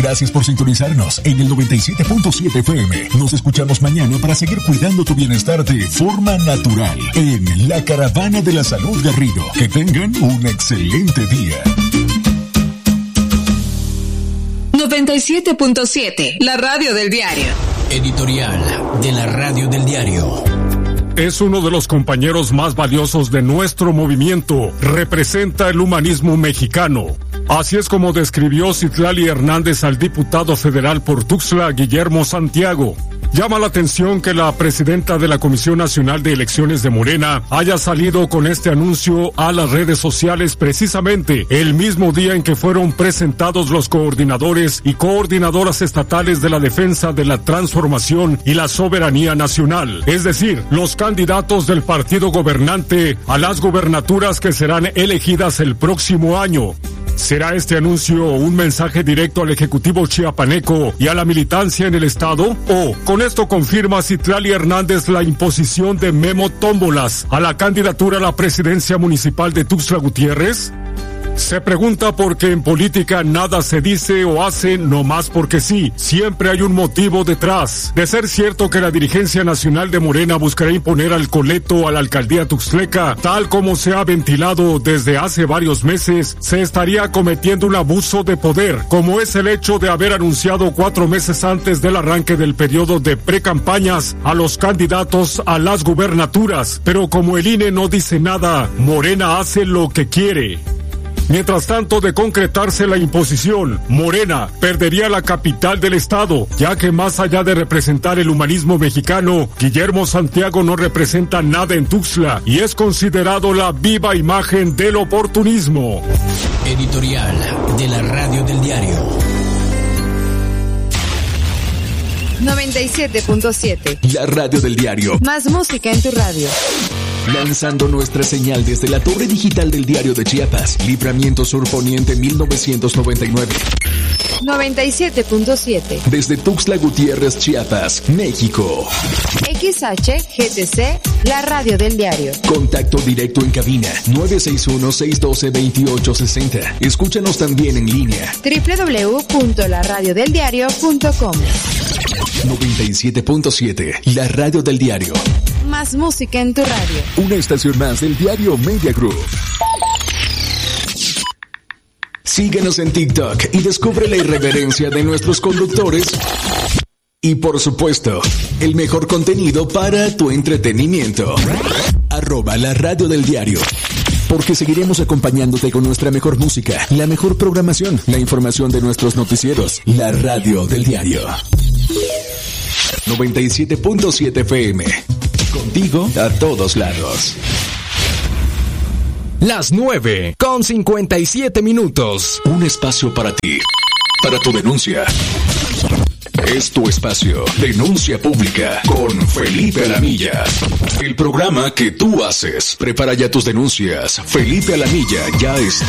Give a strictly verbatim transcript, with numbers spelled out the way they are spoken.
Gracias por sintonizarnos en el noventa y siete punto siete F M. Nos escuchamos mañana para seguir cuidando tu bienestar de forma natural en La Caravana de la Salud Garrido. Que tengan un excelente día. noventa y siete punto siete, la radio del diario. Editorial de la radio del diario. Es uno de los compañeros más valiosos de nuestro movimiento. Representa el humanismo mexicano. Así es como describió Citlali Hernández al diputado federal por Tuxtla, Guillermo Santiago. Llama la atención que la presidenta de la Comisión Nacional de Elecciones de Morena haya salido con este anuncio a las redes sociales precisamente el mismo día en que fueron presentados los coordinadores y coordinadoras estatales de la defensa de la transformación y la soberanía nacional, es decir, los candidatos del partido gobernante a las gubernaturas que serán elegidas el próximo año. ¿Será este anuncio un mensaje directo al Ejecutivo chiapaneco y a la militancia en el Estado? ¿O con esto confirma Citlali Hernández la imposición de Memo Tómbolas a la candidatura a la presidencia municipal de Tuxtla Gutiérrez? Se pregunta porque en política nada se dice o hace nomás porque sí. Siempre hay un motivo detrás. De ser cierto que la dirigencia nacional de Morena buscará imponer al coleto a la alcaldía tuxtleca, tal como se ha ventilado desde hace varios meses, se estaría cometiendo un abuso de poder, como es el hecho de haber anunciado cuatro meses antes del arranque del periodo de precampañas a los candidatos a las gubernaturas. Pero como el I N E no dice nada, Morena hace lo que quiere. Mientras tanto, de concretarse la imposición, Morena perdería la capital del estado, ya que más allá de representar el humanismo mexicano, Guillermo Santiago no representa nada en Tuxtla y es considerado la viva imagen del oportunismo. Editorial de la radio del diario. noventa y siete punto siete. La radio del diario. Más música en tu radio. Lanzando nuestra señal desde la torre digital del Diario de Chiapas, Libramiento Sur Poniente mil novecientos noventa y nueve. noventa y siete punto siete. Desde Tuxtla Gutiérrez, Chiapas, México. X H G T C, la radio del diario. Contacto directo en cabina nueve seis uno, seis uno dos, dos ocho seis cero. Escúchanos también en línea doble u doble u doble u punto la radio del diario punto com. noventa y siete punto siete, la radio del diario. Más música en tu radio. Una estación más del diario Media Group. Síguenos en TikTok y descubre la irreverencia de nuestros conductores. Y por supuesto, el mejor contenido para tu entretenimiento. Arroba la radio del diario. Porque seguiremos acompañándote con nuestra mejor música, la mejor programación, la información de nuestros noticieros. La radio del diario. noventa y siete punto siete F M. Contigo a todos lados. Las nueve con cincuenta y siete minutos. Un espacio para ti, para tu denuncia. Es tu espacio. Denuncia pública con Felipe Alamilla. El programa que tú haces. Prepara ya tus denuncias. Felipe Alamilla ya está.